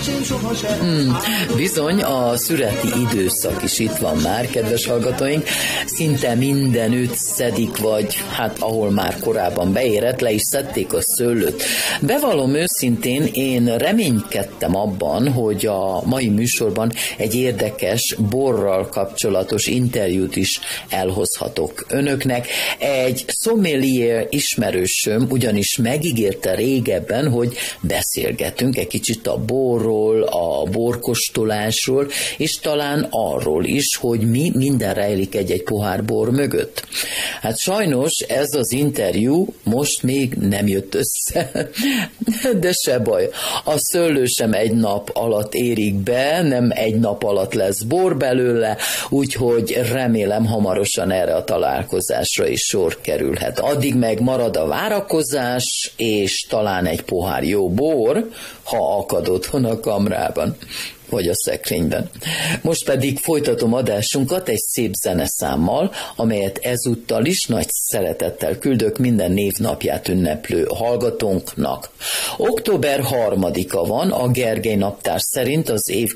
Bizony, a szüreti időszak is itt van már, kedves hallgatóink. Szinte mindenütt szedik, vagy hát ahol már korábban beérett, le is szedték a szőlőt. Bevallom őszintén, én reménykedtem abban, hogy a mai műsorban egy érdekes borral kapcsolatos interjút is elhozhatok önöknek. Egy sommelier ismerősöm ugyanis megígérte régebben, hogy beszélgetünk egy kicsit a borról, a borkóstolásról, és talán arról is, hogy mi minden rejlik egy pohár bor mögött. Hát sajnos ez az interjú most még nem jött össze, de se baj. A szőlő sem egy nap alatt érik be, nem egy nap alatt lesz bor belőle, úgyhogy remélem hamarosan erre a találkozásra is sor kerülhet. Addig meg marad a várakozás, és talán egy pohár jó bor, ha akad otthon a kamrában, vagy a szekrényben. Most pedig folytatom adásunkat egy szép zeneszámmal, amelyet ezúttal is nagy szeretettel küldök minden névnapját ünneplő hallgatónknak. Október 3-a van, a Gergely naptár szerint az év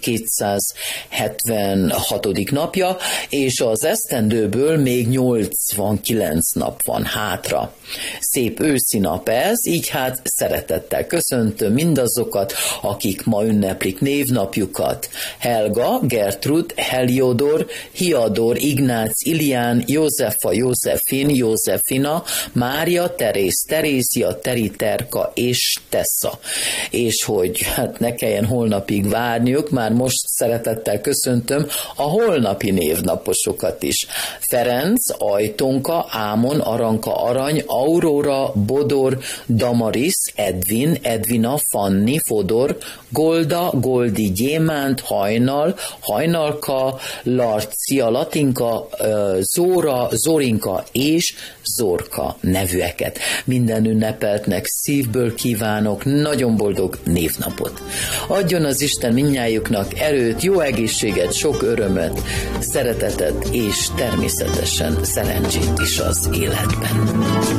276. napja, és az esztendőből még 89 nap van hátra. Szép őszi nap ez, így hát szeretettel köszöntöm mindazokat, akik ma ünneplik névnapjukat. Helga, Gertrud, Heliodor, Hiador, Ignác, Ilián, Józefa, Józefin, Józefina, Mária, Teréz, Terézia, Teriterka és Tessa. És hogy hát ne kelljen holnapig várniuk, már most szeretettel köszöntöm a holnapi névnaposokat is. Ferenc, Ajtonka, Ámon, Aranka, Arany, Aurora, Bodor, Damaris, Edvin, Edvina, Fanni, Fodor, Golda, Goldi, Gyémánt, Hajnal, Hajnalka, Larcia, Latinka, Zóra, Zorinka és Zorka nevűeket. Minden ünnepeltnek szívből kívánok nagyon boldog névnapot. Adjon az Isten mindnyájuknak erőt, jó egészséget, sok örömöt, szeretetet és természetesen szerencsét is az életben.